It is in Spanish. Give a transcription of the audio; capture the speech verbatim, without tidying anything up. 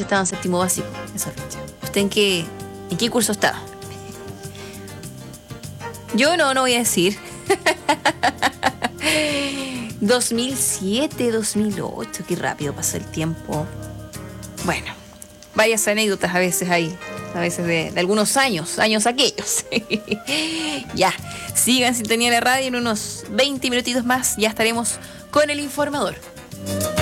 estaba en séptimo básico, esa fecha. ¿Usted en qué, en qué curso estaba? Yo no, no voy a decir. dos mil siete, dos mil ocho, qué rápido pasa el tiempo. Bueno, varias anécdotas a veces hay, a veces de, de algunos años, años aquellos. Ya, sigan en sintonía de la radio, en unos veinte minutitos más ya estaremos con el informador.